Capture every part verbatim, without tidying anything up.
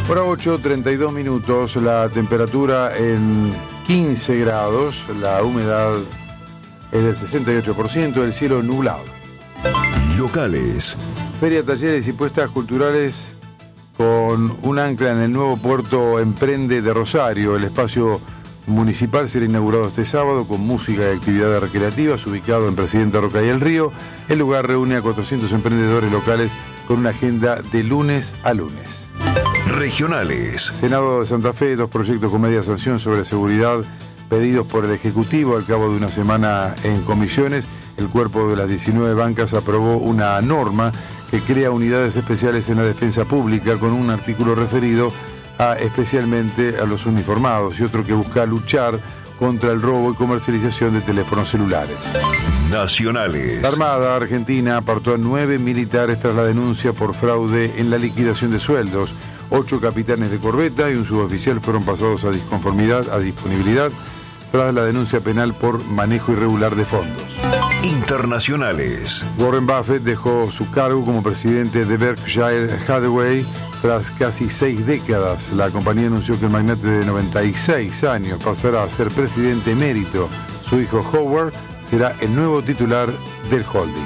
Hora ocho, treinta y dos minutos, la temperatura en quince grados, la humedad es del sesenta y ocho por ciento, el cielo nublado. Locales. Feria, talleres y puestas culturales con un ancla en el nuevo puerto Emprende de Rosario. El espacio municipal será inaugurado este sábado con música y actividades recreativas, ubicado en Presidente Roca y el Río. El lugar reúne a cuatrocientos emprendedores locales con una agenda de lunes a lunes. Regionales. Senado de Santa Fe, dos proyectos con media sanción sobre seguridad pedidos por el Ejecutivo al cabo de una semana en comisiones. El cuerpo de las diecinueve bancas aprobó una norma que crea unidades especiales en la defensa pública con un artículo referido a especialmente a los uniformados y otro que busca luchar contra el robo y comercialización de teléfonos celulares. Nacionales. La Armada Argentina apartó a nueve militares tras la denuncia por fraude en la liquidación de sueldos. Ocho capitanes de corbeta y un suboficial fueron pasados a disconformidad, a disponibilidad, tras la denuncia penal por manejo irregular de fondos. Internacionales. Warren Buffett dejó su cargo como presidente de Berkshire Hathaway tras casi seis décadas. La compañía anunció que el magnate de noventa y seis años pasará a ser presidente emérito. Su hijo Howard será el nuevo titular del holding.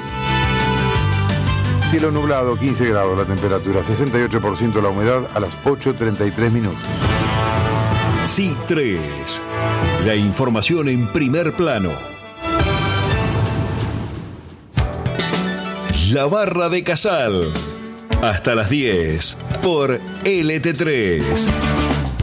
Cielo nublado, quince grados la temperatura, sesenta y ocho por ciento la humedad a las ocho treinta y tres minutos. C tres. La información en primer plano. La Barra de Casal. Hasta las diez por L T tres.